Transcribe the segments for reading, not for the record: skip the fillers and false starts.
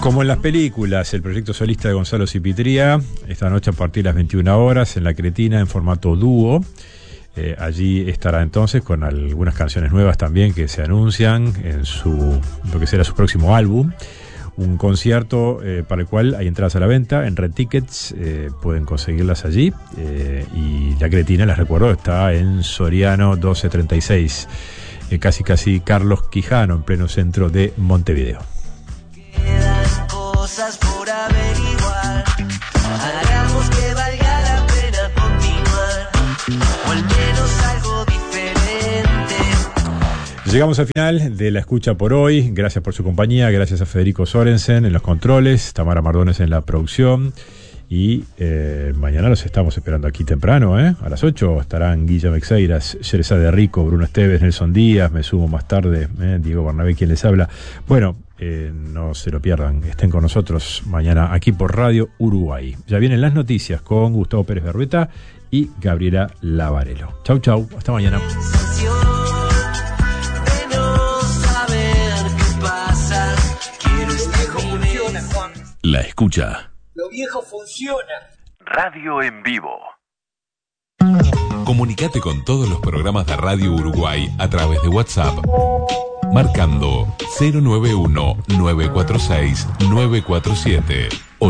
Como en las películas, el proyecto solista de Gonzalo Cipitría, esta noche a partir de las 21 horas en La Cretina en formato dúo. Allí estará entonces con algunas canciones nuevas también que se anuncian en lo que será su próximo álbum. Un concierto para el cual hay entradas a la venta en Red Tickets, pueden conseguirlas allí. Y La Cretina, les recuerdo, está en Soriano 1236, casi Carlos Quijano, en pleno centro de Montevideo. Quedan cosas por averiguar, hagamos que valga la pena continuar, o al menos algo diferente. Llegamos al final de la escucha por hoy. Gracias por su compañía, gracias a Federico Sorensen en los controles, Tamara Mardones en la producción. Y mañana los estamos esperando aquí temprano, a las 8 estarán Guilla Mexeiras, Yerezade Rico, Bruno Esteves, Nelson Díaz, me sumo más tarde, Diego Bernabé quien les habla. Bueno, no se lo pierdan, estén con nosotros mañana aquí por Radio Uruguay. Ya vienen las noticias con Gustavo Pérez Berrueta y Gabriela Lavarello. Chau, hasta mañana. La escucha. Lo viejo funciona. Radio en vivo. Comunicate con todos los programas de Radio Uruguay a través de WhatsApp, marcando 091-946-947 o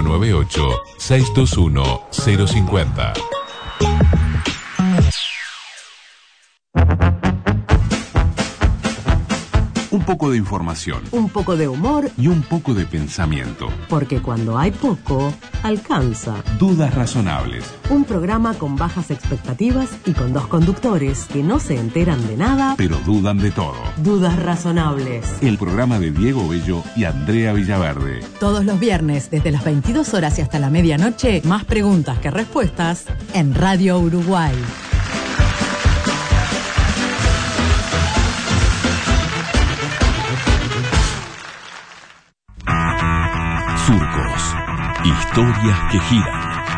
098-621-050. Un poco de información, un poco de humor y un poco de pensamiento. Porque cuando hay poco, alcanza. Dudas razonables. Un programa con bajas expectativas y con dos conductores que no se enteran de nada, pero dudan de todo. Dudas razonables. El programa de Diego Bello y Andrea Villaverde. Todos los viernes, desde las 22 horas y hasta la medianoche, más preguntas que respuestas en Radio Uruguay. Surcos. Historias que giran.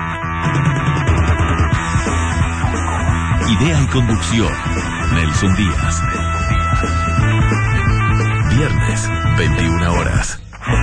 Idea y conducción, Nelson Díaz. Viernes, 21 horas.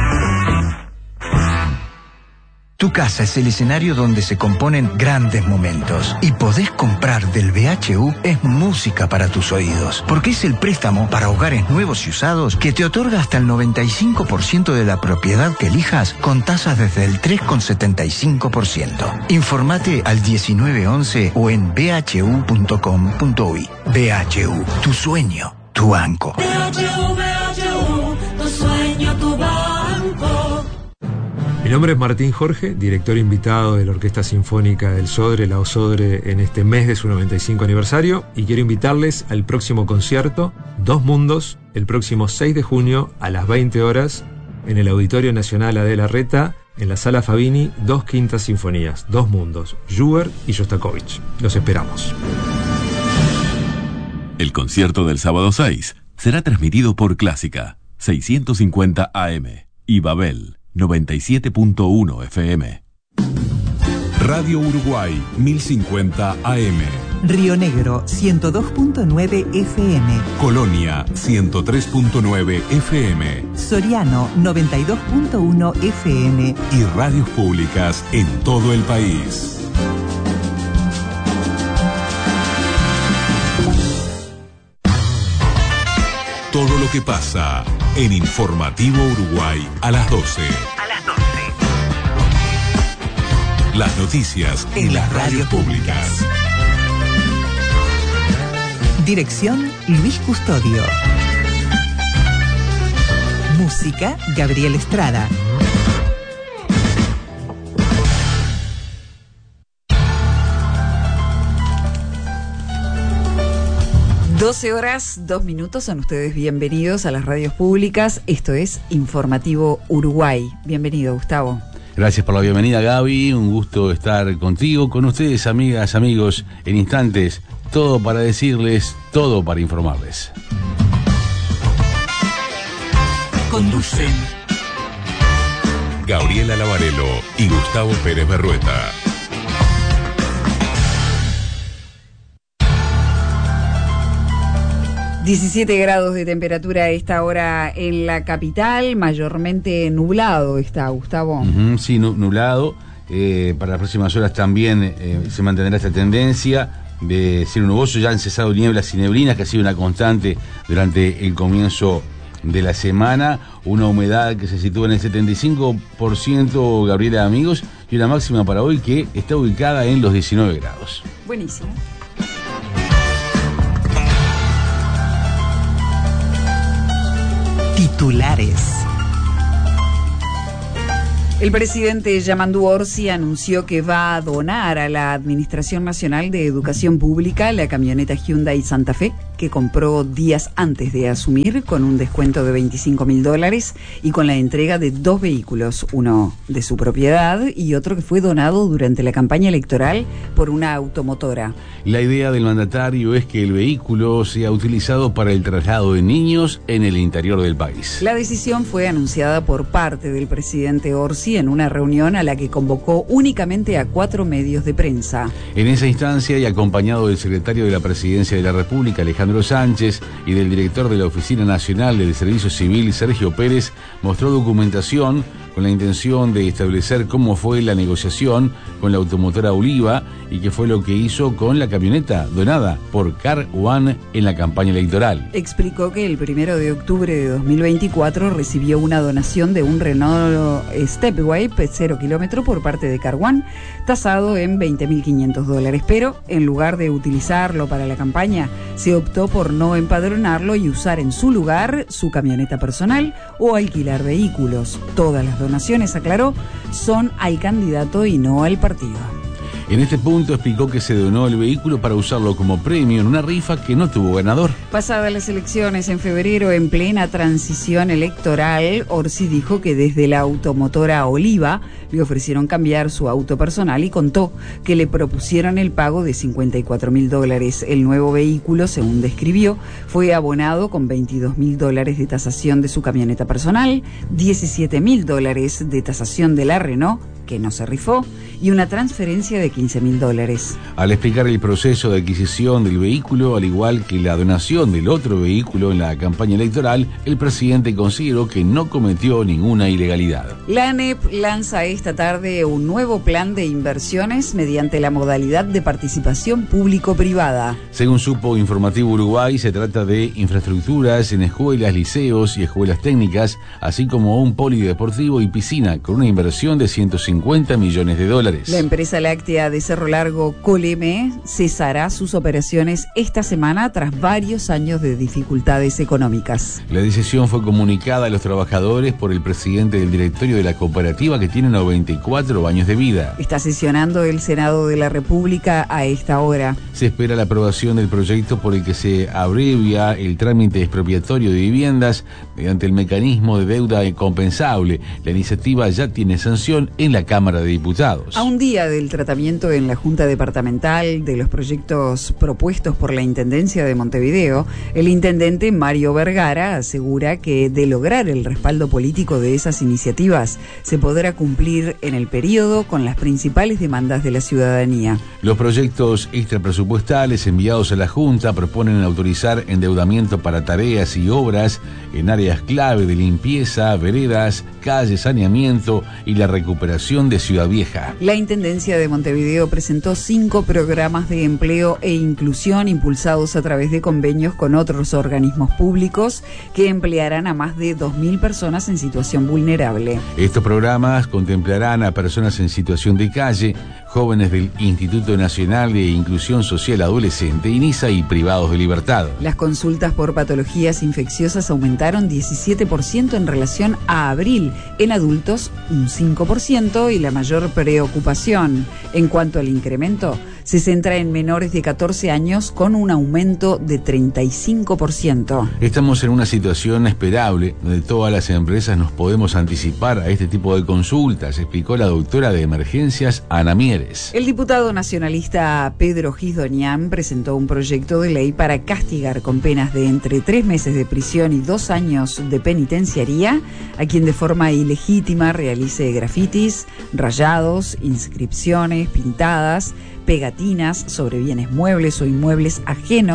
Tu casa es el escenario donde se componen grandes momentos. Y podés comprar del BHU es música para tus oídos. Porque es el préstamo para hogares nuevos y usados que te otorga hasta el 95% de la propiedad que elijas con tasas desde el 3,75%. Informate al 1911 o en bhu.com.uy. BHU, tu sueño, tu banco. BHU, tu sueño, tu banco. Mi nombre es Martín Jorge, director invitado de la Orquesta Sinfónica del Sodre, la OSODRE, en este mes de su 95 aniversario, y quiero invitarles al próximo concierto, Dos Mundos, el próximo 6 de junio a las 20 horas, en el Auditorio Nacional Adela Reta, en la Sala Fabini, dos quintas sinfonías, Dos Mundos, Schubert y Shostakovich. Los esperamos. El concierto del sábado 6 será transmitido por Clásica, 650 AM, y Babel, 97.1 FM. Radio Uruguay, 1050 AM. Río Negro, 102.9 FM. Colonia, 103.9 FM. Soriano, 92.1 FM. Y radios públicas en todo el país. Todo lo que pasa en Informativo Uruguay a las 12. Las noticias en las radios públicas. Dirección Luis Custodio. Música Gabriel Estrada. 12 horas, 2 minutos, son ustedes bienvenidos a las radios públicas. Esto es Informativo Uruguay. Bienvenido, Gustavo. Gracias por la bienvenida, Gaby. Un gusto estar contigo, con ustedes, amigas, amigos, en instantes. Todo para decirles, todo para informarles. Conducen Gabriela Lavarello y Gustavo Pérez Berrueta. 17 grados de temperatura a esta hora en la capital, mayormente nublado está, Gustavo. Sí, nublado. Para las próximas horas también se mantendrá esta tendencia de cielo nuboso. Ya han cesado nieblas y neblinas, que ha sido una constante durante el comienzo de la semana. Una humedad que se sitúa en el 75%, Gabriela, amigos, y una máxima para hoy que está ubicada en los 19 grados. Buenísimo. Titulares. El presidente Yamandu Orsi anunció que va a donar a la Administración Nacional de Educación Pública la camioneta Hyundai Santa Fe, que compró días antes de asumir, con un descuento de $25.000 y con la entrega de 2 vehículos, uno de su propiedad y otro que fue donado durante la campaña electoral por una automotora. La idea del mandatario es que el vehículo sea utilizado para el traslado de niños en el interior del país. La decisión fue anunciada por parte del presidente Orsi en una reunión a la que convocó únicamente a 4 medios de prensa. En esa instancia, y acompañado del secretario de la Presidencia de la República, Alejandro Sánchez, y del director de la Oficina Nacional del Servicio Civil, Sergio Pérez, mostró documentación con la intención de establecer cómo fue la negociación con la automotora Oliva y qué fue lo que hizo con la camioneta donada por Car One en la campaña electoral. Explicó que el 1 de octubre de 2024 recibió una donación de un Renault Stepway 0 kilómetro por parte de Car One, tasado en $20.500, pero en lugar de utilizarlo para la campaña, se optó por no empadronarlo y usar en su lugar su camioneta personal o alquilar vehículos. Todas las donaciones, aclaró, son al candidato y no al partido. En este punto explicó que se donó el vehículo para usarlo como premio en una rifa que no tuvo ganador. Pasadas las elecciones en febrero, en plena transición electoral, Orsi dijo que desde la automotora Oliva le ofrecieron cambiar su auto personal y contó que le propusieron el pago de $54.000. El nuevo vehículo, según describió, fue abonado con $22.000 de tasación de su camioneta personal, $17.000 de tasación de la Renault, que no se rifó, y una transferencia de $15.000. Al explicar el proceso de adquisición del vehículo, al igual que la donación del otro vehículo en la campaña electoral, el presidente consideró que no cometió ninguna ilegalidad. La ANEP lanza esta tarde un nuevo plan de inversiones mediante la modalidad de participación público-privada. Según supo Informativo Uruguay, se trata de infraestructuras en escuelas, liceos y escuelas técnicas, así como un polideportivo y piscina, con una inversión de $150 millones. La empresa láctea de Cerro Largo, Coleme, cesará sus operaciones esta semana tras varios años de dificultades económicas. La decisión fue comunicada a los trabajadores por el presidente del directorio de la cooperativa, que tiene 94 años de vida. Está sesionando el Senado de la República a esta hora. Se espera la aprobación del proyecto por el que se abrevia el trámite expropiatorio de viviendas mediante el mecanismo de deuda compensable. La iniciativa ya tiene sanción en la Cámara de Diputados. A un día del tratamiento en la Junta Departamental de los proyectos propuestos por la Intendencia de Montevideo, el intendente Mario Vergara asegura que de lograr el respaldo político de esas iniciativas se podrá cumplir en el periodo con las principales demandas de la ciudadanía. Los proyectos extrapresupuestales enviados a la Junta proponen autorizar endeudamiento para tareas y obras en áreas clave de limpieza, veredas, calles, saneamiento y la recuperación de Ciudad Vieja. La Intendencia de Montevideo presentó 5 programas de empleo e inclusión impulsados a través de convenios con otros organismos públicos que emplearán a más de 2.000 personas en situación vulnerable. Estos programas contemplarán a personas en situación de calle, jóvenes del Instituto Nacional de Inclusión Social Adolescente, INISA, y privados de libertad. Las consultas por patologías infecciosas aumentaron 17% en relación a abril, en adultos un 5%, y la mayor preocupación en cuanto al incremento se centra en menores de 14 años con un aumento de 35%. Estamos en una situación esperable donde todas las empresas nos podemos anticipar a este tipo de consultas, explicó la doctora de emergencias Ana Mieres. El diputado nacionalista Pedro Gisdonian presentó un proyecto de ley para castigar con penas de entre 3 meses de prisión y 2 años de penitenciaría a quien de forma ilegítima realice grafitis, rayados, inscripciones, pintadas, pegatinas sobre bienes muebles o inmuebles ajenos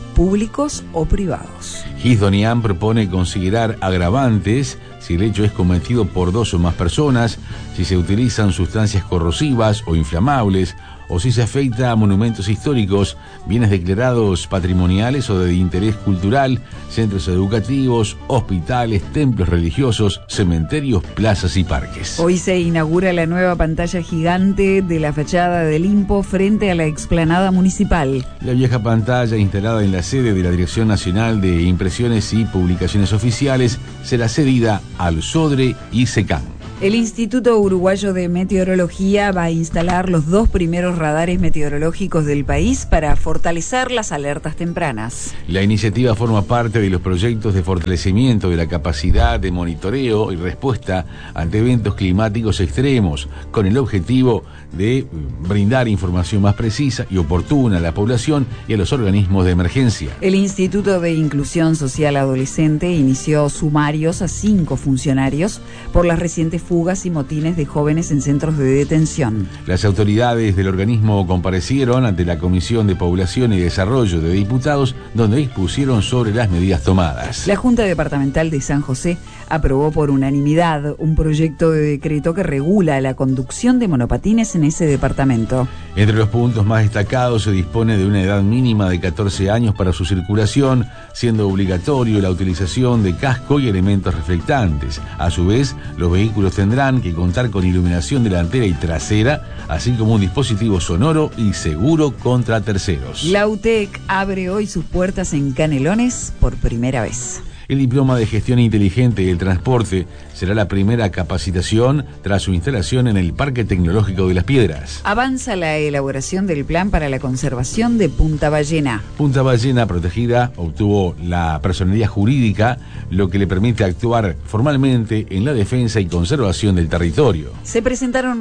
públicos o privados. Gisdonian propone considerar agravantes si el hecho es cometido por 2 o más personas, si se utilizan sustancias corrosivas o inflamables, o si se afecta a monumentos históricos, bienes declarados patrimoniales o de interés cultural, centros educativos, hospitales, templos religiosos, cementerios, plazas y parques. Hoy se inaugura la nueva pantalla gigante de la fachada del INPO frente a la explanada municipal. La vieja pantalla instalada en la sede de la Dirección Nacional de Impresiones y Publicaciones Oficiales será cedida al SODRE y SECAN. El Instituto Uruguayo de Meteorología va a instalar los 2 primeros radares meteorológicos del país para fortalecer las alertas tempranas. La iniciativa forma parte de los proyectos de fortalecimiento de la capacidad de monitoreo y respuesta ante eventos climáticos extremos, con el objetivo de brindar información más precisa y oportuna a la población y a los organismos de emergencia. El Instituto de Inclusión Social Adolescente inició sumarios a 5 funcionarios por las recientes fugas y motines de jóvenes en centros de detención. Las autoridades del organismo comparecieron ante la Comisión de Población y Desarrollo de Diputados, donde expusieron sobre las medidas tomadas. La Junta Departamental de San José aprobó por unanimidad un proyecto de decreto que regula la conducción de monopatines en ese departamento. Entre los puntos más destacados se dispone de una edad mínima de 14 años para su circulación, siendo obligatorio la utilización de casco y elementos reflectantes. A su vez, los vehículos tendrán que contar con iluminación delantera y trasera, así como un dispositivo sonoro y seguro contra terceros. La UTEC abre hoy sus puertas en Canelones por primera vez. El diploma de gestión inteligente del transporte será la primera capacitación tras su instalación en el Parque Tecnológico de Las Piedras. Avanza la elaboración del plan para la conservación de Punta Ballena. Punta Ballena Protegida obtuvo la personería jurídica, lo que le permite actuar formalmente en la defensa y conservación del territorio. Se presentaron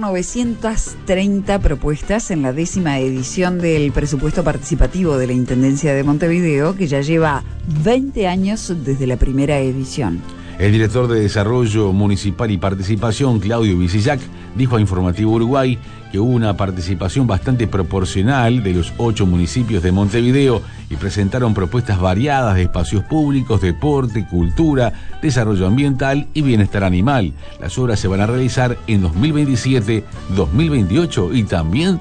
930 propuestas en la 10ª edición del presupuesto participativo de la Intendencia de Montevideo, que ya lleva 20 años desde la primera edición. El director de Desarrollo Municipal y Participación, Claudio Vicillac, dijo a Informativo Uruguay que hubo una participación bastante proporcional de los 8 municipios de Montevideo y presentaron propuestas variadas de espacios públicos, deporte, cultura, desarrollo ambiental y bienestar animal. Las obras se van a realizar en 2027, 2028 y también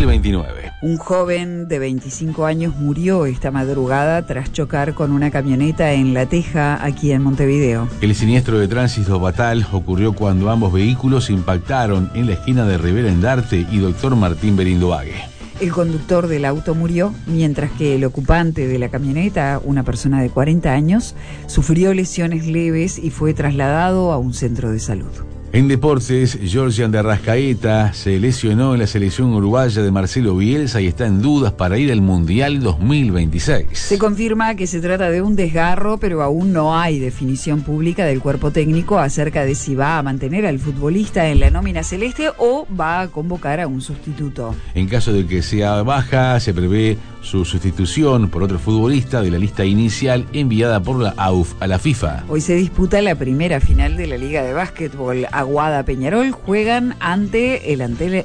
2029. Un joven de 25 años murió esta madrugada tras chocar con una camioneta en La Teja, aquí en Montevideo. El siniestro de tránsito fatal ocurrió cuando ambos vehículos impactaron en la esquina de Rivera Endarte y Dr. Martín Berindoague. El conductor del auto murió, mientras que el ocupante de la camioneta, una persona de 40 años, sufrió lesiones leves y fue trasladado a un centro de salud. En deportes, Georgian de Arrascaeta se lesionó en la selección uruguaya de Marcelo Bielsa y está en dudas para ir al Mundial 2026. Se confirma que se trata de un desgarro, pero aún no hay definición pública del cuerpo técnico acerca de si va a mantener al futbolista en la nómina celeste o va a convocar a un sustituto. En caso de que sea baja, se prevé su sustitución por otro futbolista de la lista inicial enviada por la AUF a la FIFA. Hoy se disputa la primera final de la Liga de Básquetbol. Aguada Peñarol juegan en el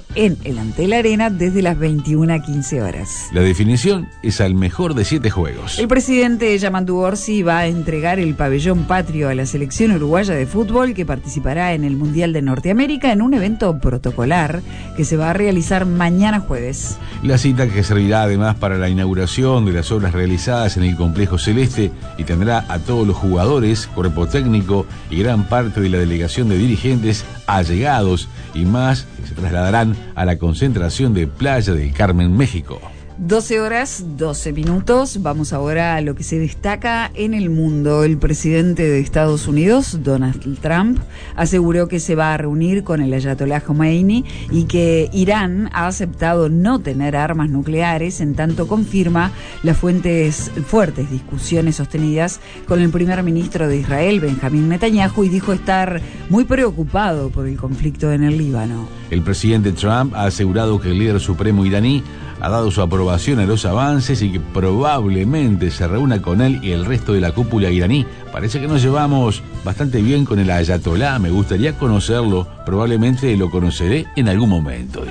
Antel Arena desde las 21:15 horas. La definición es al mejor de 7 juegos. El presidente Yamandu Orsi va a entregar el pabellón patrio a la selección uruguaya de fútbol que participará en el Mundial de Norteamérica en un evento protocolar que se va a realizar mañana jueves. La cita, que servirá además para la inauguración de las obras realizadas en el complejo celeste y tendrá a todos los jugadores, cuerpo técnico y gran parte de la delegación de dirigentes, allegados y más, que se trasladarán a la concentración de Playa del Carmen, México. 12 horas, 12 minutos. Vamos ahora a lo que se destaca en el mundo. El presidente de Estados Unidos, Donald Trump, aseguró que se va a reunir con el ayatolá Khomeini y que Irán ha aceptado no tener armas nucleares, en tanto confirma las fuertes discusiones sostenidas con el primer ministro de Israel, Benjamín Netanyahu, y dijo estar muy preocupado por el conflicto en el Líbano. El presidente Trump ha asegurado que el líder supremo iraní ha dado su aprobación a los avances y que probablemente se reúna con él y el resto de la cúpula iraní. Parece que nos llevamos bastante bien con el ayatolá, me gustaría conocerlo, probablemente lo conoceré en algún momento, dijo.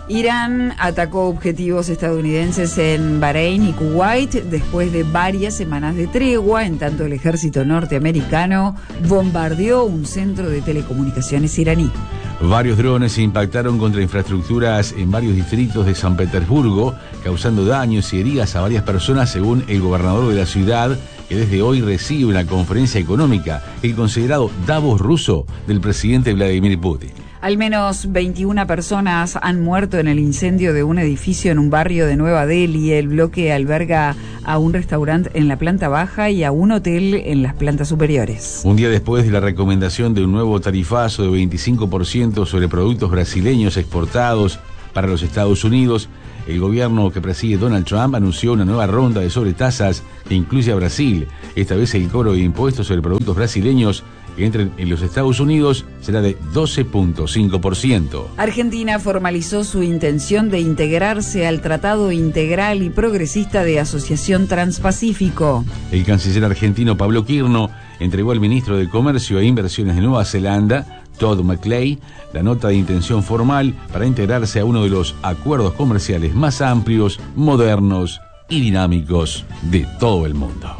Irán atacó objetivos estadounidenses en Bahrein y Kuwait después de varias semanas de tregua, en tanto el ejército norteamericano bombardeó un centro de telecomunicaciones iraní. Varios drones impactaron contra infraestructuras en varios distritos de San Petersburgo, causando daños y heridas a varias personas, según el gobernador de la ciudad, que desde hoy recibe una conferencia económica, el considerado Davos ruso del presidente Vladimir Putin. Al menos 21 personas han muerto en el incendio de un edificio en un barrio de Nueva Delhi. El bloque alberga a un restaurante en la planta baja y a un hotel en las plantas superiores. Un día después de la recomendación de un nuevo tarifazo de 25% sobre productos brasileños exportados para los Estados Unidos, el gobierno que preside Donald Trump anunció una nueva ronda de sobretasas que incluye a Brasil. Esta vez el cobro de impuestos sobre productos brasileños que entren en los Estados Unidos será de 12.5%. Argentina formalizó su intención de integrarse al Tratado Integral y Progresista de Asociación Transpacífico. El canciller argentino Pablo Quirno entregó al ministro de Comercio e Inversiones de Nueva Zelanda, Todd McClay, la nota de intención formal para integrarse a uno de los acuerdos comerciales más amplios, modernos y dinámicos de todo el mundo.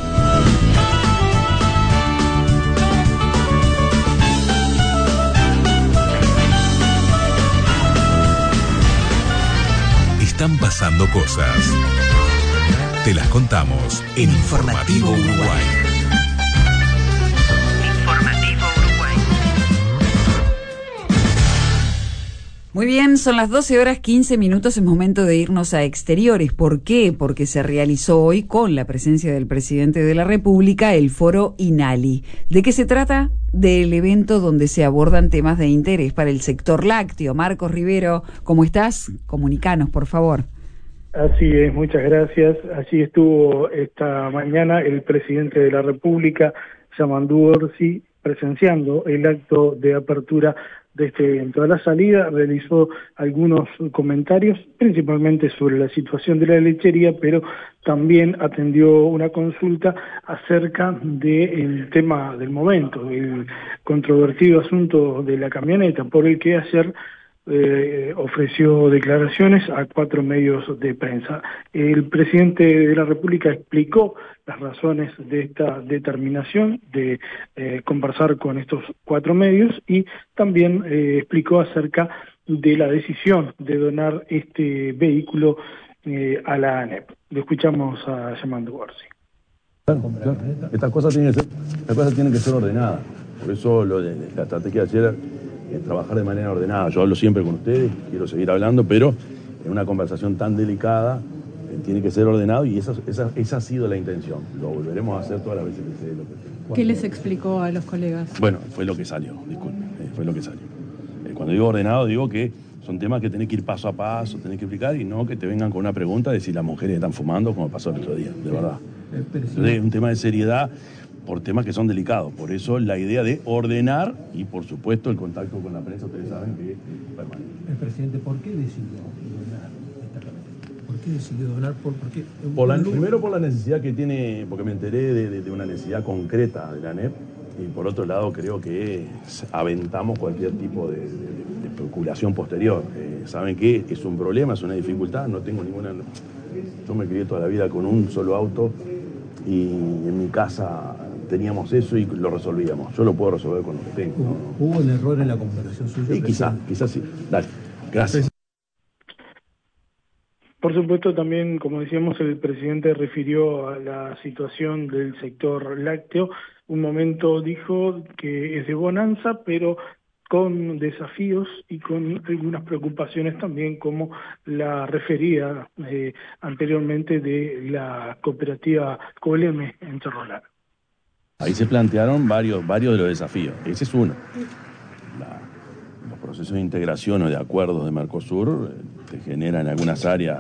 Están pasando cosas. Te las contamos en Informativo Uruguay. Informativo Uruguay. Muy bien, son las 12:15. Es momento de irnos a exteriores. ¿Por qué? Porque se realizó hoy, con la presencia del presidente de la República, el foro INALI. ¿De qué se trata? Del evento donde se abordan temas de interés para el sector lácteo. Marcos Rivero, ¿cómo estás? Comunicanos, por favor. Así es, muchas gracias. Allí estuvo esta mañana el presidente de la República, Yamandu Orsi, presenciando el acto de apertura de este evento. A la salida realizó algunos comentarios, principalmente sobre la situación de la lechería, pero también atendió una consulta acerca del tema del momento, el controvertido asunto de la camioneta, por el que ayer ofreció declaraciones a 4 medios de prensa. El presidente de la República explicó las razones de esta determinación de conversar con estos 4 medios y también explicó acerca de la decisión de donar este vehículo a la ANEP. Lo escuchamos a Yamandu Orsi. Claro. Estas cosas tienen que ser ordenadas. Por eso lo de la estrategia de ayer es trabajar de manera ordenada. Yo hablo siempre con ustedes, quiero seguir hablando, pero en una conversación tan delicada tiene que ser ordenado y esa ha sido la intención. Lo volveremos a hacer todas las veces que se dé lo que... ¿Qué les explicó a los colegas? Bueno, fue lo que salió, disculpen, fue lo que salió. Cuando digo ordenado, digo que son temas que tenés que ir paso a paso, tenés que explicar y no que te vengan con una pregunta de si las mujeres están fumando, como pasó el otro día, de verdad. Entonces, un tema de seriedad por temas que son delicados. Por eso la idea de ordenar y, por supuesto, el contacto con la prensa, ustedes saben que es permanente. El presidente, ¿por qué decidió donar esta camioneta? ¿Por qué decidió donar? Primero por la necesidad que tiene, porque me enteré de una necesidad concreta de la ANEP, y por otro lado creo que aventamos cualquier tipo de especulación posterior. Saben que es un problema, es una dificultad, no tengo ninguna... Yo me crié toda la vida con un solo auto y en mi casa teníamos eso y lo resolvíamos. Yo lo puedo resolver con lo que tengo. ¿Hubo un error en la comunicación suya? Sí, quizás sí. Dale, gracias. Por supuesto, también, como decíamos, el presidente refirió a la situación del sector lácteo. Un momento dijo que es de bonanza, pero con desafíos y con algunas preocupaciones también, como la referida anteriormente de la cooperativa Coleme en Chorrolar. Ahí se plantearon varios de los desafíos. Ese es uno. Los procesos de integración o de acuerdos de Mercosur te generan en algunas áreas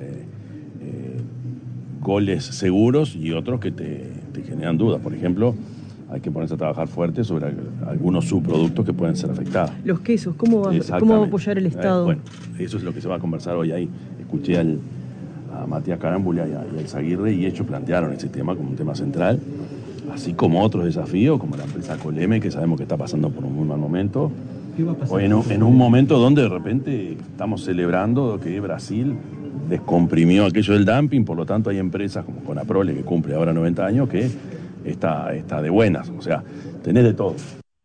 goles seguros y otros que te generan dudas. Por ejemplo, hay que ponerse a trabajar fuerte sobre algunos subproductos que pueden ser afectados. Los quesos, ¿cómo va a apoyar el Estado? Bueno, eso es lo que se va a conversar hoy ahí. Escuché a Matías Carámbula y a Izaguirre y ellos plantearon ese tema como un tema central, así como otros desafíos, como la empresa Coleme, que sabemos que está pasando por un muy mal momento, ¿Qué va a pasar? O en un momento donde de repente estamos celebrando que Brasil descomprimió aquello del dumping, por lo tanto hay empresas como Conaprole, que cumple ahora 90 años, que está de buenas, o sea, tenés de todo.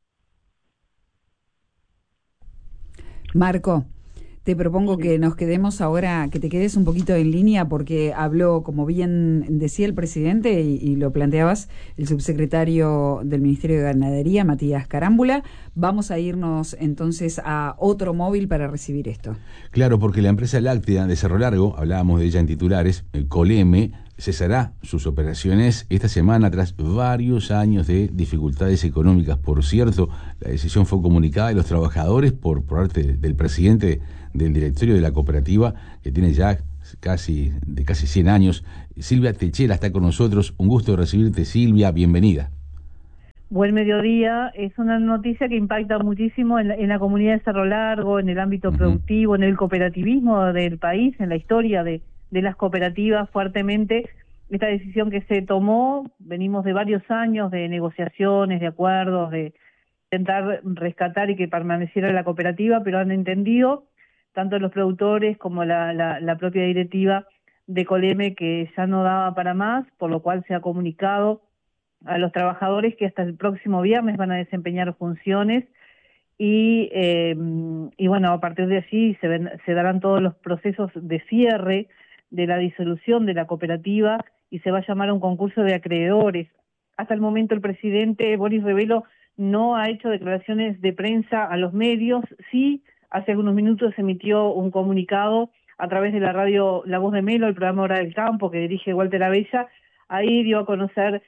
Marco, te propongo que nos quedemos ahora, que te quedes un poquito en línea, porque habló, como bien decía el presidente, y lo planteabas, el subsecretario del Ministerio de Ganadería, Matías Carámbula. Vamos a irnos entonces a otro móvil para recibir esto. Claro, porque la empresa láctea de Cerro Largo, hablábamos de ella en titulares, Coleme, cesará sus operaciones esta semana tras varios años de dificultades económicas. Por cierto, la decisión fue comunicada a los trabajadores por parte del presidente del directorio de la cooperativa, que tiene ya casi 100 años. Silvia Techera está con nosotros. Un gusto recibirte, Silvia. Bienvenida. Buen mediodía. Es una noticia que impacta muchísimo en la comunidad de Cerro Largo, en el ámbito productivo, en el cooperativismo del país, en la historia de las cooperativas fuertemente. Esta decisión que se tomó, venimos de varios años de negociaciones, de acuerdos, de intentar rescatar y que permaneciera la cooperativa, pero han entendido, tanto los productores como la propia directiva de Coleme, que ya no daba para más, por lo cual se ha comunicado a los trabajadores que hasta el próximo viernes van a desempeñar funciones y bueno, a partir de allí se darán todos los procesos de cierre de la disolución de la cooperativa y se va a llamar a un concurso de acreedores. Hasta el momento el presidente Boris Rebelo no ha hecho declaraciones de prensa a los medios. Sí, hace algunos minutos emitió un comunicado a través de la radio La Voz de Melo, el programa Hora del Campo que dirige Walter Abella. Ahí dio a conocer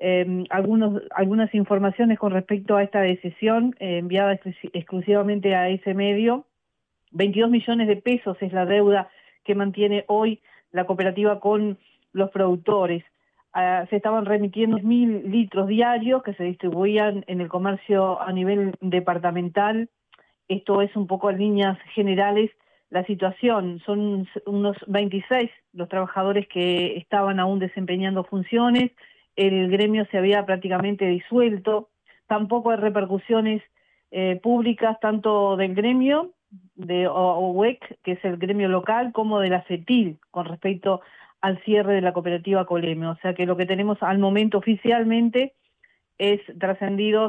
algunas informaciones con respecto a esta decisión enviada exclusivamente a ese medio. 22 millones de pesos es la deuda que mantiene hoy la cooperativa con los productores. Se estaban remitiendo 1.000 litros diarios que se distribuían en el comercio a nivel departamental. Esto es un poco en líneas generales la situación. Son unos 26 los trabajadores que estaban aún desempeñando funciones. El gremio se había prácticamente disuelto. Tampoco hay repercusiones públicas tanto del gremio de OUEC, que es el gremio local, como de la CETIL con respecto al cierre de la cooperativa Coleme. O sea que lo que tenemos al momento oficialmente es trascendidos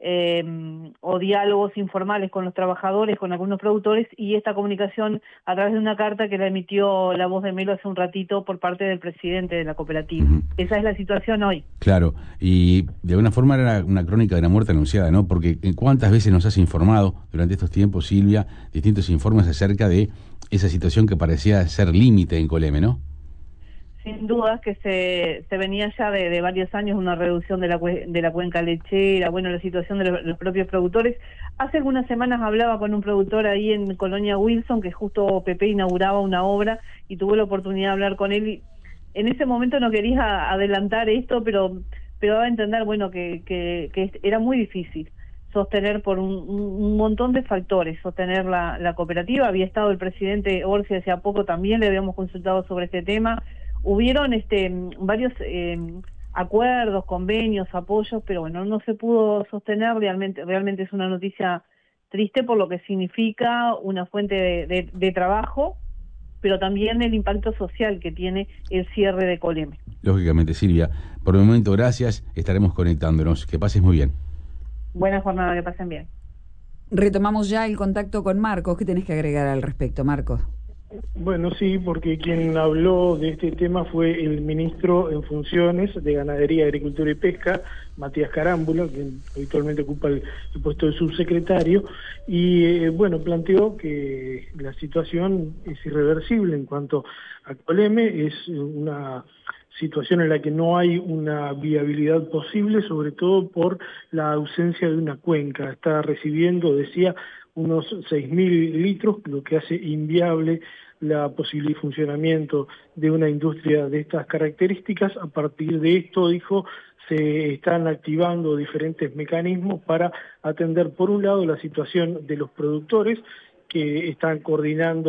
o diálogos informales con los trabajadores, con algunos productores, y esta comunicación a través de una carta que la emitió La Voz de Melo hace un ratito por parte del presidente de la cooperativa. Esa es la situación hoy. Claro, y de alguna forma era una crónica de la muerte anunciada, ¿no? Porque ¿cuántas veces nos has informado durante estos tiempos, Silvia, distintos informes acerca de esa situación que parecía ser límite en Coleme, ¿no? Sin duda que se venía ya de varios años una reducción de la cuenca lechera, bueno, la situación de los propios productores. Hace algunas semanas hablaba con un productor ahí en Colonia Wilson, que justo Pepe inauguraba una obra y tuve la oportunidad de hablar con él. Y en ese momento no quería adelantar esto, pero daba a entender, bueno, que era muy difícil sostener por un montón de factores, sostener la cooperativa. Había estado el presidente Orsi hace poco también, le habíamos consultado sobre este tema. Hubieron varios acuerdos, convenios, apoyos, pero bueno, no se pudo sostener. Realmente es una noticia triste por lo que significa una fuente de trabajo, pero también el impacto social que tiene el cierre de Coleme. Lógicamente, Silvia. Por el momento, gracias. Estaremos conectándonos. Que pases muy bien. Buena jornada, que pasen bien. Retomamos ya el contacto con Marcos. ¿Qué tenés que agregar al respecto, Marcos? Bueno, sí, porque quien habló de este tema fue el ministro en funciones de Ganadería, Agricultura y Pesca, Matías Carámbula, que habitualmente ocupa el puesto de subsecretario, y bueno, planteó que la situación es irreversible en cuanto a Coleme. Es una situación en la que no hay una viabilidad posible, sobre todo por la ausencia de una cuenca. Está recibiendo, decía, unos 6.000 litros, lo que hace inviable la posible funcionamiento de una industria de estas características. A partir de esto, dijo, se están activando diferentes mecanismos para atender, por un lado, la situación de los productores, que están coordinando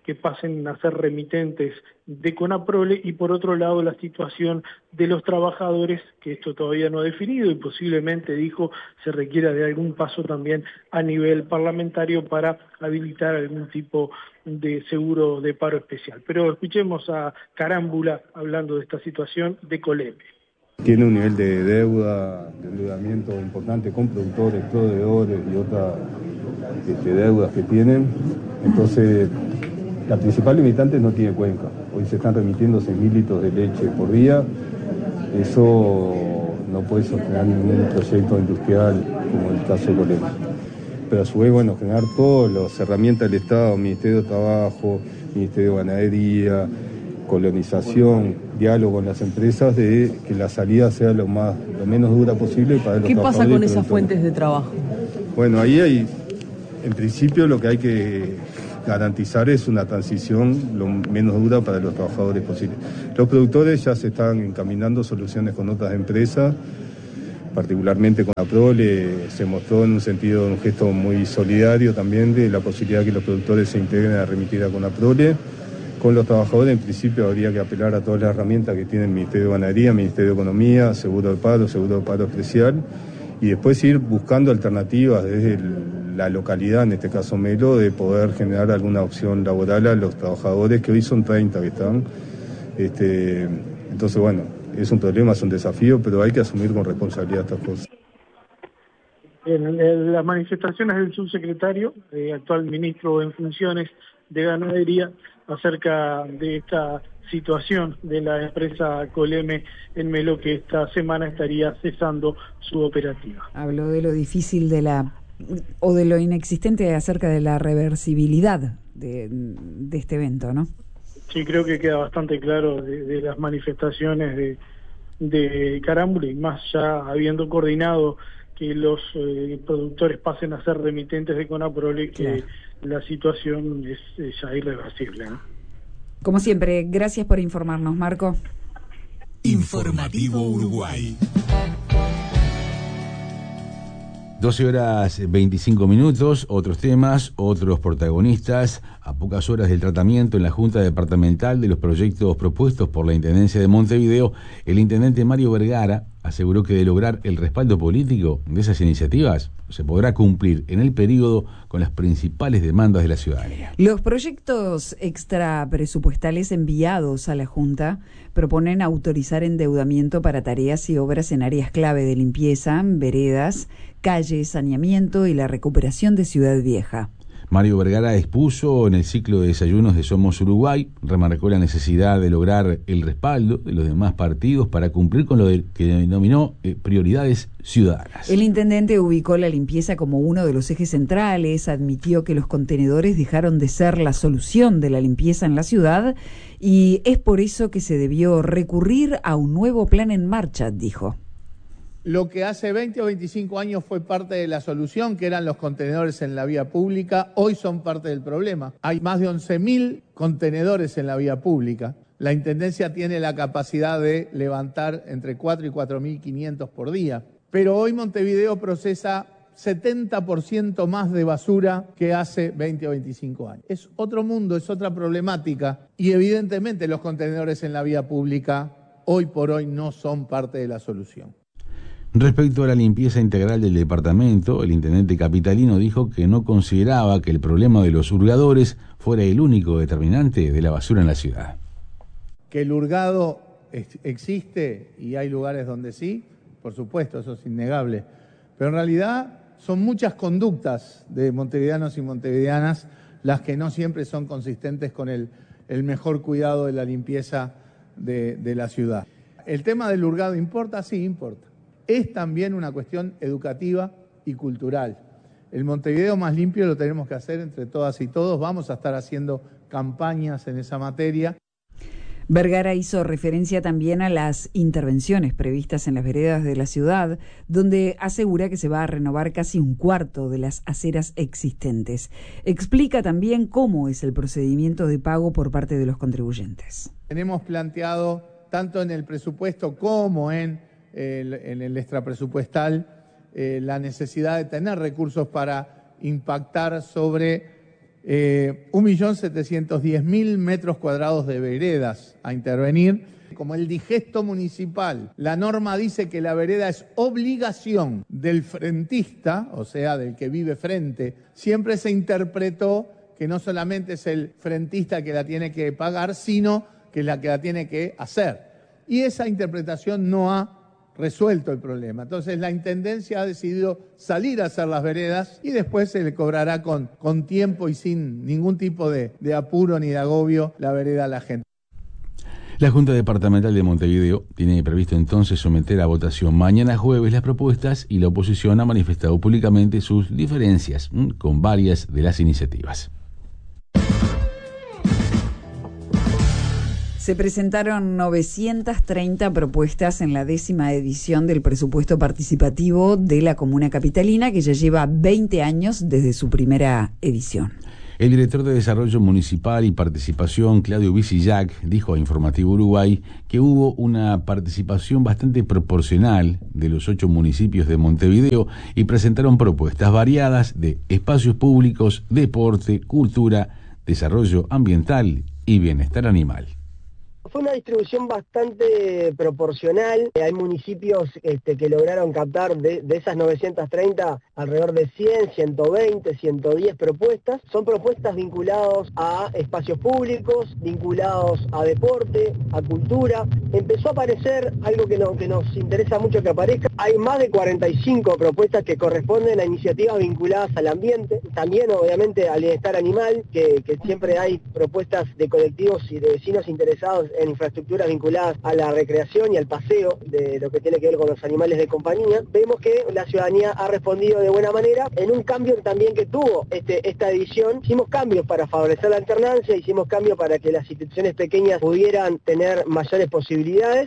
que pasen a ser remitentes de Conaprole, y por otro lado la situación de los trabajadores, que esto todavía no ha definido y posiblemente, dijo, se requiera de algún paso también a nivel parlamentario para habilitar algún tipo de seguro de paro especial. Pero escuchemos a Carámbula hablando de esta situación de Coleme. Tiene un nivel de deuda, de endeudamiento importante con productores, proveedores y otras deudas que tienen. Entonces, la principal limitante no tiene cuenca. Hoy se están remitiendo 6.000 litros de leche por día. Eso no puede sostener ningún proyecto industrial como el caso de Coleme. Pero a su vez, bueno, generar todas las herramientas del Estado, Ministerio de Trabajo, Ministerio de Ganadería, colonización, diálogo con las empresas, de que la salida sea lo menos dura posible para los trabajadores. ¿Qué pasa con esas fuentes de trabajo? Bueno, ahí hay, en principio, lo que hay que garantizar es una transición lo menos dura para los trabajadores posible. Los productores ya se están encaminando soluciones con otras empresas, particularmente con Conaprole se mostró en un sentido, un gesto muy solidario también, de la posibilidad de que los productores se integren a remitir a Conaprole. Con los trabajadores, en principio, habría que apelar a todas las herramientas que tiene el Ministerio de Ganadería, Ministerio de Economía, seguro de paro especial, y después ir buscando alternativas desde la localidad, en este caso Melo, de poder generar alguna opción laboral a los trabajadores, que hoy son 30 que están. Entonces, bueno, es un problema, es un desafío, pero hay que asumir con responsabilidad estas cosas. En las manifestaciones del subsecretario, actual ministro en funciones de Ganadería, acerca de esta situación de la empresa Coleme en Melo, que esta semana estaría cesando su operativa. Habló de lo difícil de lo inexistente acerca de la reversibilidad de este evento, ¿no? Sí, creo que queda bastante claro de las manifestaciones de Carámbula, y más ya habiendo coordinado que los productores pasen a ser remitentes de Conaprole, que la situación es ya irreversible, ¿no? Como siempre, gracias por informarnos, Marco. Informativo Uruguay. 12:25, otros temas, otros protagonistas. A pocas horas del tratamiento en la Junta Departamental de los proyectos propuestos por la Intendencia de Montevideo, el intendente Mario Vergara aseguró que de lograr el respaldo político de esas iniciativas, se podrá cumplir en el periodo con las principales demandas de la ciudadanía. Los proyectos extrapresupuestales enviados a la Junta proponen autorizar endeudamiento para tareas y obras en áreas clave de limpieza, veredas, calles, saneamiento y la recuperación de Ciudad Vieja. Mario Vergara expuso en el ciclo de desayunos de Somos Uruguay, remarcó la necesidad de lograr el respaldo de los demás partidos para cumplir con lo que denominó prioridades ciudadanas. El intendente ubicó la limpieza como uno de los ejes centrales, admitió que los contenedores dejaron de ser la solución de la limpieza en la ciudad y es por eso que se debió recurrir a un nuevo plan en marcha, dijo. Lo que hace 20 o 25 años fue parte de la solución, que eran los contenedores en la vía pública, hoy son parte del problema. Hay más de 11.000 contenedores en la vía pública. La Intendencia tiene la capacidad de levantar entre 4 y 4.500 por día. Pero hoy Montevideo procesa 70% más de basura que hace 20 o 25 años. Es otro mundo, es otra problemática. Y evidentemente los contenedores en la vía pública hoy por hoy no son parte de la solución. Respecto a la limpieza integral del departamento, el intendente capitalino dijo que no consideraba que el problema de los hurgadores fuera el único determinante de la basura en la ciudad. Que el hurgado existe y hay lugares donde sí, por supuesto, eso es innegable. Pero en realidad son muchas conductas de montevideanos y montevideanas las que no siempre son consistentes con el mejor cuidado de la limpieza de la ciudad. ¿El tema del hurgado importa? Sí, importa. Es también una cuestión educativa y cultural. El Montevideo más limpio lo tenemos que hacer entre todas y todos. Vamos a estar haciendo campañas en esa materia. Vergara hizo referencia también a las intervenciones previstas en las veredas de la ciudad, donde asegura que se va a renovar casi un cuarto de las aceras existentes. Explica también cómo es el procedimiento de pago por parte de los contribuyentes. Tenemos planteado, tanto en el presupuesto como en el extrapresupuestal, la necesidad de tener recursos para impactar sobre 1.710.000 metros cuadrados de veredas a intervenir. Como el digesto municipal, la norma dice que la vereda es obligación del frentista, o sea, del que vive frente. Siempre se interpretó que no solamente es el frentista que la tiene que pagar, sino que es la que la tiene que hacer. Y esa interpretación no ha resuelto el problema. Entonces la Intendencia ha decidido salir a hacer las veredas y después se le cobrará con tiempo y sin ningún tipo de apuro ni de agobio la vereda a la gente. La Junta Departamental de Montevideo tiene previsto entonces someter a votación mañana jueves las propuestas y la oposición ha manifestado públicamente sus diferencias con varias de las iniciativas. Se presentaron 930 propuestas en la 10ª edición del presupuesto participativo de la Comuna Capitalina, que ya lleva 20 años desde su primera edición. El director de Desarrollo Municipal y Participación, Claudio Visillac, dijo a Informativo Uruguay que hubo una participación bastante proporcional de los 8 municipios de Montevideo y presentaron propuestas variadas de espacios públicos, deporte, cultura, desarrollo ambiental y bienestar animal. Fue una distribución bastante proporcional. Hay municipios que lograron captar de esas 930 alrededor de 100, 120, 110 propuestas. Son propuestas vinculadas a espacios públicos, vinculados a deporte, a cultura. Empezó a aparecer algo que nos interesa mucho que aparezca. Hay más de 45 propuestas que corresponden a iniciativas vinculadas al ambiente, también obviamente al bienestar animal, que siempre hay propuestas de colectivos y de vecinos interesados en infraestructuras vinculadas a la recreación y al paseo de lo que tiene que ver con los animales de compañía. Vemos que la ciudadanía ha respondido de buena manera en un cambio también que tuvo esta edición. Hicimos cambios para favorecer la alternancia, hicimos cambios para que las instituciones pequeñas pudieran tener mayores posibilidades.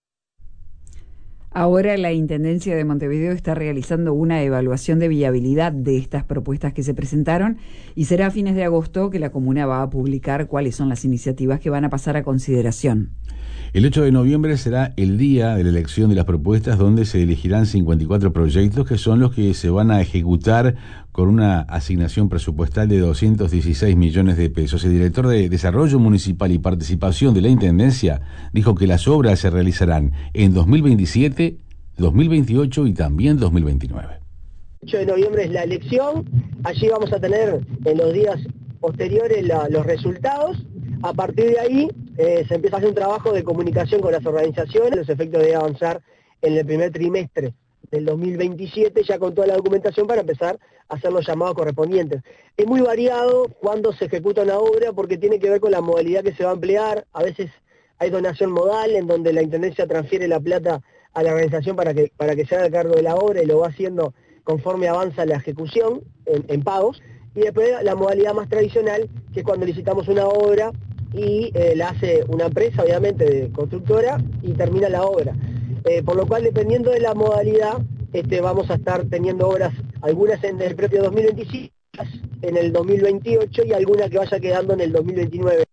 Ahora la Intendencia de Montevideo está realizando una evaluación de viabilidad de estas propuestas que se presentaron y será a fines de agosto que la comuna va a publicar cuáles son las iniciativas que van a pasar a consideración. El 8 de noviembre será el día de la elección de las propuestas, donde se elegirán 54 proyectos que son los que se van a ejecutar con una asignación presupuestal de 216 millones de pesos. El director de Desarrollo Municipal y Participación de la Intendencia dijo que las obras se realizarán en 2027, 2028 y también 2029. El 8 de noviembre es la elección, allí vamos a tener en los días posteriores los resultados. A partir de ahí se empieza a hacer un trabajo de comunicación con las organizaciones, los efectos de avanzar en el primer trimestre del 2027, ya con toda la documentación para empezar a hacer los llamados correspondientes. Es muy variado cuando se ejecuta una obra porque tiene que ver con la modalidad que se va a emplear. A veces hay donación modal en donde la Intendencia transfiere la plata a la organización para que se haga cargo de la obra y lo va haciendo conforme avanza la ejecución en pagos. Y después la modalidad más tradicional, que es cuando licitamos una obra y la hace una empresa, obviamente, de constructora, y termina la obra. Por lo cual, dependiendo de la modalidad, vamos a estar teniendo obras, algunas en el propio 2025, en el 2028 y algunas que vaya quedando en el 2029.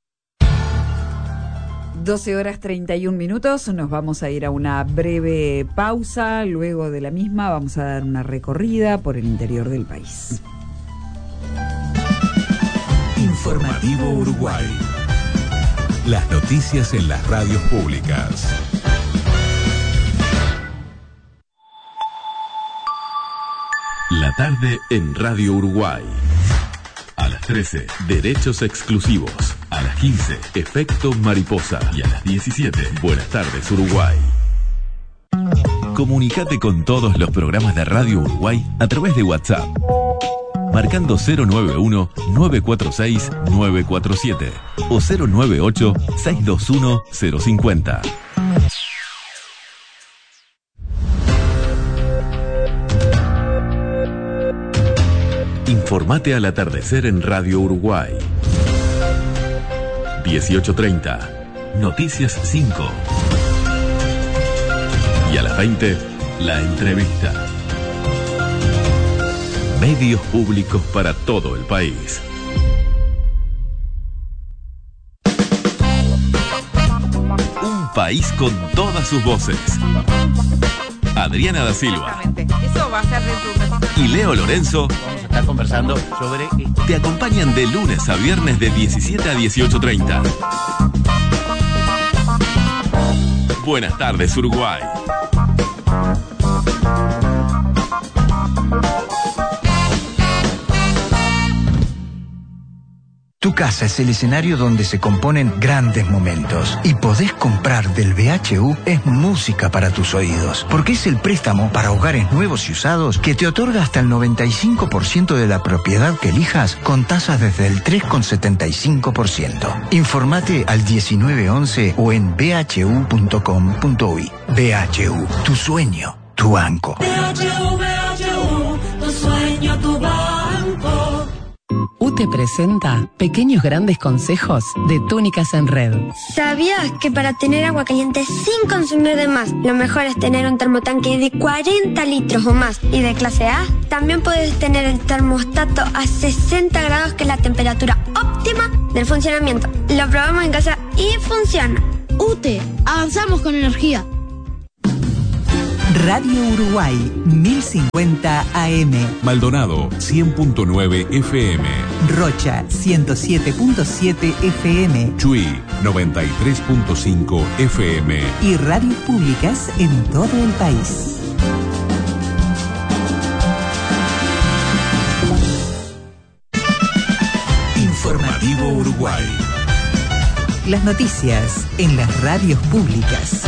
12:31. Nos vamos a ir a una breve pausa. Luego de la misma vamos a dar una recorrida por el interior del país. Informativo Uruguay. Las noticias en las radios públicas. La tarde en Radio Uruguay. A las 13, Derechos Exclusivos. A las 15, Efecto Mariposa. Y a las 17, Buenas tardes Uruguay. Comunicate con todos los programas de Radio Uruguay a través de WhatsApp. Marcando 091-946-947 o 098-621-050. Informate al atardecer en Radio Uruguay. 18:30, Noticias 5. Y a las 20, La Entrevista. Medios públicos para todo el país. Un país con todas sus voces. Adriana da Silva. Eso va a ser de tu... Y Leo Lorenzo estar conversando sobre... Te acompañan de lunes a viernes de 17 a 18:30. Buenas tardes, Uruguay. Tu casa es el escenario donde se componen grandes momentos y podés comprar del BHU es música para tus oídos, porque es el préstamo para hogares nuevos y usados que te otorga hasta el 95% de la propiedad que elijas con tasas desde el 3,75%. Informate al 1911 o en bhu.com.uy. BHU, tu sueño, tu banco. BHU, tu sueño, tu banco. UTE presenta Pequeños Grandes Consejos de Túnicas en Red. ¿Sabías que para tener agua caliente sin consumir de más, lo mejor es tener un termotanque de 40 litros o más y de clase A? También puedes tener el termostato a 60 grados, que es la temperatura óptima del funcionamiento. Lo probamos en casa y funciona. UTE, avanzamos con energía. Radio Uruguay, 1050 AM. Maldonado, 100.9 FM. Rocha, 107.7 FM. Chuy, 93.5 FM. Y radios públicas en todo el país. Informativo Uruguay. Las noticias en las radios públicas.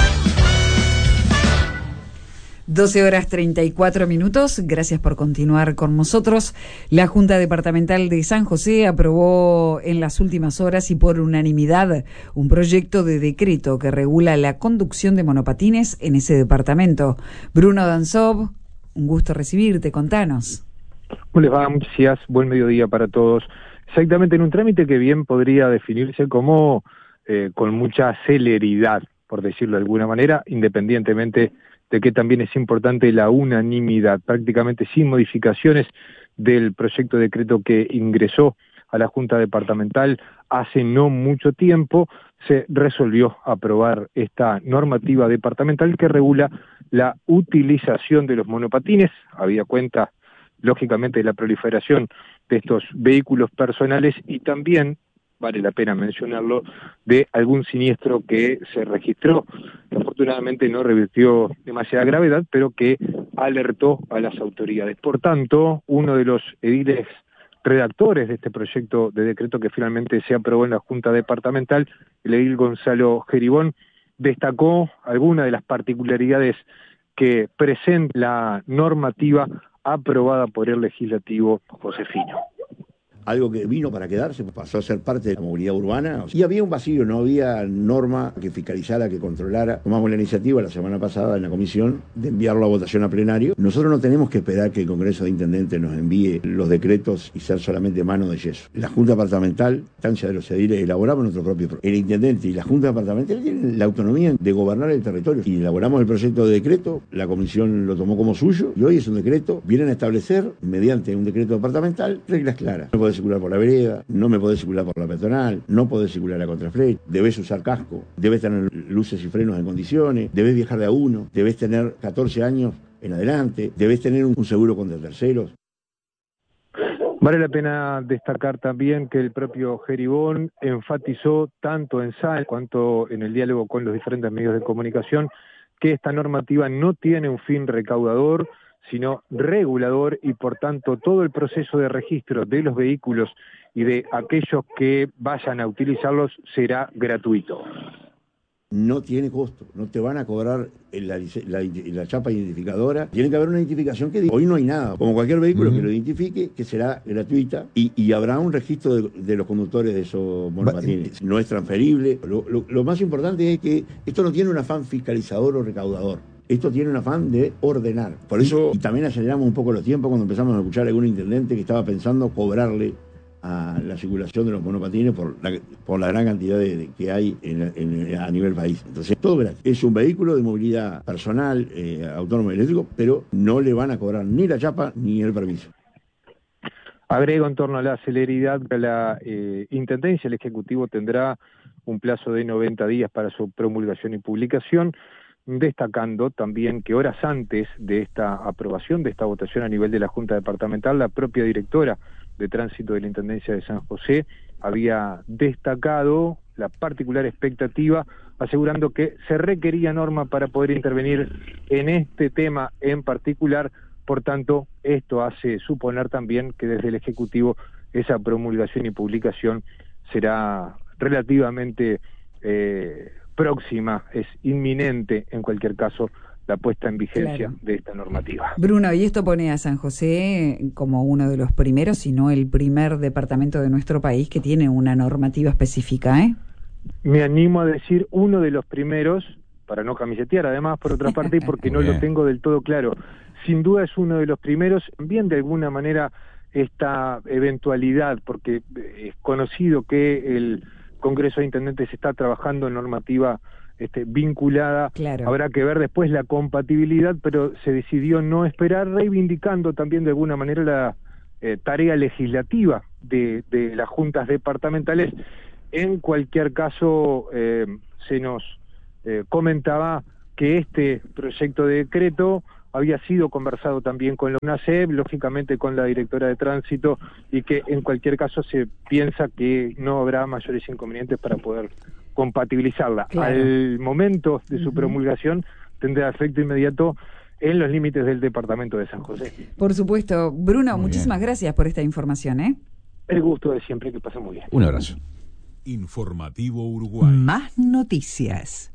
12:34. Gracias por continuar con nosotros. La Junta Departamental de San José aprobó en las últimas horas y por unanimidad un proyecto de decreto que regula la conducción de monopatines en ese departamento. Bruno Danzov, un gusto recibirte. Contanos. ¿Cómo les va? Muchas gracias. Buen mediodía para todos. Exactamente, en un trámite que bien podría definirse como con mucha celeridad, por decirlo de alguna manera, independientemente de que también es importante la unanimidad, prácticamente sin modificaciones del proyecto de decreto que ingresó a la Junta Departamental hace no mucho tiempo. Se resolvió aprobar esta normativa departamental que regula la utilización de los monopatines, habida cuenta, lógicamente, de la proliferación de estos vehículos personales y también, vale la pena mencionarlo, de algún siniestro que se registró, que afortunadamente no revirtió demasiada gravedad, pero que alertó a las autoridades. Por tanto, uno de los ediles redactores de este proyecto de decreto que finalmente se aprobó en la Junta Departamental, el edil Gonzalo Geribón, destacó algunas de las particularidades que presenta la normativa aprobada por el legislativo josefino. Algo que vino para quedarse, pasó a ser parte de la movilidad urbana. Y había un vacío, no había norma que fiscalizara, que controlara. Tomamos la iniciativa la semana pasada en la comisión de enviarlo a votación a plenario. Nosotros no tenemos que esperar que el Congreso de Intendentes nos envíe los decretos y ser solamente mano de yeso. La Junta Departamental, instancia de los ediles, elaboramos nuestro propio proyecto. El Intendente y la Junta Departamental tienen la autonomía de gobernar el territorio. Y elaboramos el proyecto de decreto, la comisión lo tomó como suyo y hoy es un decreto. Vienen a establecer, mediante un decreto departamental, reglas claras. No puede circular por la vereda, no me podés circular por la peatonal, no podés circular a contraflecha, debés usar casco, debés tener luces y frenos en condiciones, debés viajar de a uno, debés tener 14 años en adelante, debés tener un seguro contra terceros. Vale la pena destacar también que el propio Geribón enfatizó tanto en SAL cuanto en el diálogo con los diferentes medios de comunicación que esta normativa no tiene un fin recaudador, sino regulador, y por tanto todo el proceso de registro de los vehículos y de aquellos que vayan a utilizarlos será gratuito. No tiene costo, no te van a cobrar la chapa identificadora. Tiene que haber una identificación que diga, hoy no hay nada, como cualquier vehículo que lo identifique, que será gratuita y habrá un registro de los conductores de esos monopatines. No es transferible. Lo más importante es que esto no tiene un afán fiscalizador o recaudador. Esto tiene un afán de ordenar. Por eso y también aceleramos un poco los tiempos cuando empezamos a escuchar a algún intendente que estaba pensando cobrarle a la circulación de los monopatines por la gran cantidad que hay a nivel país. Entonces, todo gratis. Es un vehículo de movilidad personal, autónomo y eléctrico, pero no le van a cobrar ni la chapa ni el permiso. Agrego en torno a la celeridad que la Intendencia, el Ejecutivo tendrá un plazo de 90 días para su promulgación y publicación. destacando también que horas antes de esta aprobación, de esta votación a nivel de la Junta Departamental, la propia directora de Tránsito de la Intendencia de San José había destacado la particular expectativa, asegurando que se requería norma para poder intervenir en este tema en particular. Por tanto, esto hace suponer también que desde el Ejecutivo esa promulgación y publicación será relativamente próxima, es inminente en cualquier caso la puesta en vigencia de esta normativa. Bruno, y esto pone a San José como uno de los primeros, si no el primer departamento de nuestro país que tiene una normativa específica, ¿eh? Me animo a decir uno de los primeros, para no camisetear además por otra parte, porque no lo tengo del todo claro. Sin duda es uno de los primeros, también de alguna manera esta eventualidad, porque es conocido que el Congreso de Intendentes está trabajando en normativa vinculada, habrá que ver después la compatibilidad, pero se decidió no esperar, reivindicando también de alguna manera la tarea legislativa de las juntas departamentales. En cualquier caso, se nos comentaba que este proyecto de decreto había sido conversado también con la UNACEP, lógicamente con la directora de Tránsito, y que en cualquier caso se piensa que no habrá mayores inconvenientes para poder compatibilizarla. Al momento de su promulgación tendrá efecto inmediato en los límites del departamento de San José. Por supuesto. Bruno, muchísimas gracias por esta información, ¿eh? El gusto de siempre, que pase muy bien. Un abrazo. Informativo Uruguay. Más noticias.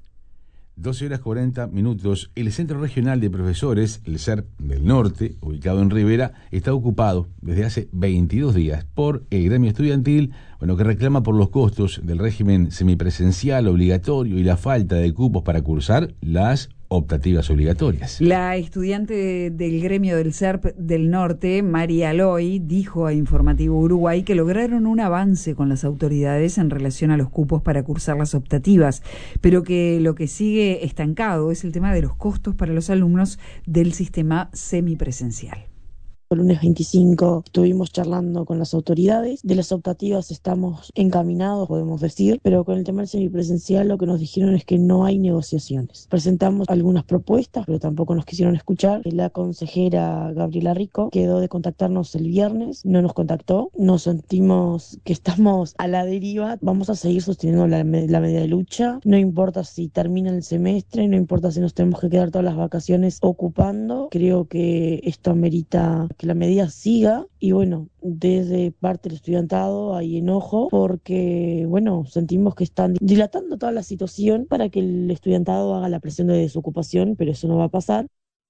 12:40. El Centro Regional de Profesores, el CERP del Norte, ubicado en Rivera, está ocupado desde hace 22 días por el gremio estudiantil, que reclama por los costos del régimen semipresencial obligatorio y la falta de cupos para cursar las optativas obligatorias. La estudiante del gremio del CERP del Norte, María Aloy, dijo a Informativo Uruguay que lograron un avance con las autoridades en relación a los cupos para cursar las optativas, pero que lo que sigue estancado es el tema de los costos para los alumnos del sistema semipresencial. El lunes 25 estuvimos charlando con las autoridades. De las optativas estamos encaminados, podemos decir, pero con el tema del semipresencial lo que nos dijeron es que no hay negociaciones. Presentamos algunas propuestas, pero tampoco nos quisieron escuchar. La consejera Gabriela Rico quedó de contactarnos el viernes, no nos contactó. Nos sentimos que estamos a la deriva. Vamos a seguir sosteniendo la medida de lucha. No importa si termina el semestre, no importa si nos tenemos que quedar todas las vacaciones ocupando. Creo que esto amerita que la medida siga y desde parte del estudiantado hay enojo porque sentimos que están dilatando toda la situación para que el estudiantado haga la presión de desocupación, pero eso no va a pasar.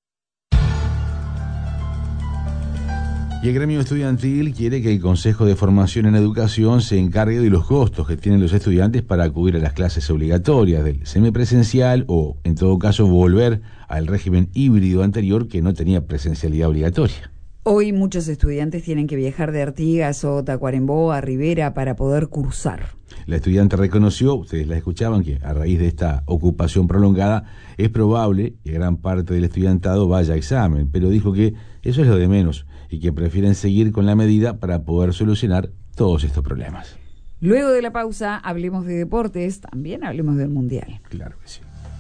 Y el gremio estudiantil quiere que el Consejo de Formación en Educación se encargue de los costos que tienen los estudiantes para acudir a las clases obligatorias del semipresencial o, en todo caso, volver al régimen híbrido anterior que no tenía presencialidad obligatoria. Hoy muchos estudiantes tienen que viajar de Artigas o Tacuarembó a Rivera para poder cursar. La estudiante reconoció, ustedes la escuchaban, que a raíz de esta ocupación prolongada es probable que gran parte del estudiantado vaya a examen, pero dijo que eso es lo de menos y que prefieren seguir con la medida para poder solucionar todos estos problemas. Luego de la pausa, hablemos de deportes, también hablemos del Mundial. Claro que sí.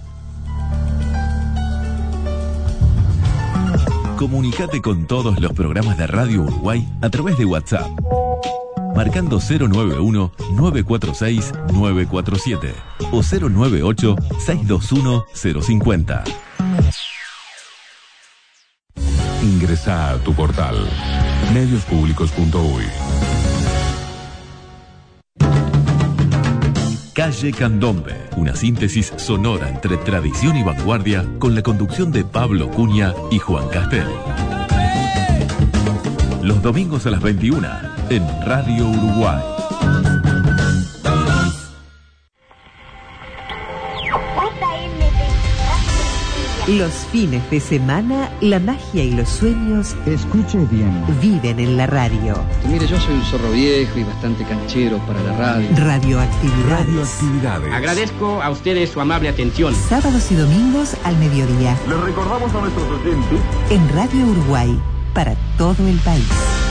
Comunicate con todos los programas de Radio Uruguay a través de WhatsApp, marcando 091-946-947 o 098-621-050. Ingresa a tu portal mediospublicos.uy. Calle Candombe, una síntesis sonora entre tradición y vanguardia con la conducción de Pablo Cunha y Juan Castel. Los domingos a las 21 en Radio Uruguay. Los fines de semana, la magia y los sueños, escuche bien, viven en la radio. Mire, yo soy un zorro viejo y bastante canchero para la radio. Radioactividades. Agradezco a ustedes su amable atención. Sábados y domingos al mediodía. Les recordamos a nuestros oyentes en Radio Uruguay, para todo el país.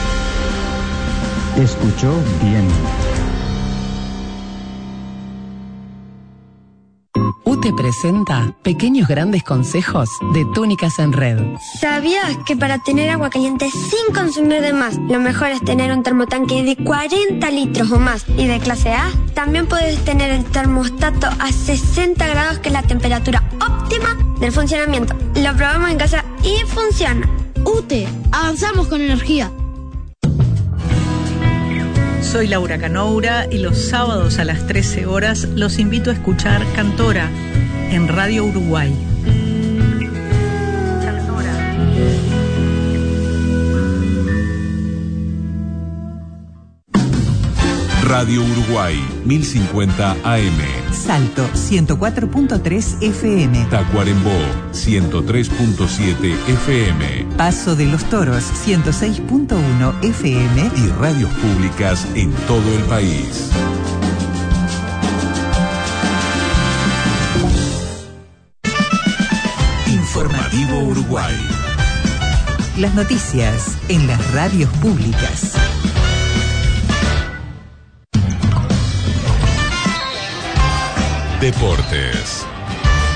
Escuchó bien. UTE presenta presenta Pequeños Grandes Consejos de Túnicas en Red. ¿Sabías que para tener agua caliente sin consumir de más, lo mejor es tener un termotanque de 40 litros o más y de clase A? También puedes tener el termostato a 60 grados, que es la temperatura óptima del funcionamiento. Lo probamos en casa y funciona. UTE, avanzamos con energía. Soy Laura Canoura y los sábados a las 13 horas los invito a escuchar Cantora en Radio Uruguay. Radio Uruguay, 1050 AM. Salto, 104.3 FM. Tacuarembó, 103.7 FM. Paso de los Toros, 106.1 FM. Y radios públicas en todo el país. Informativo Uruguay. Las noticias en las radios públicas. Deportes.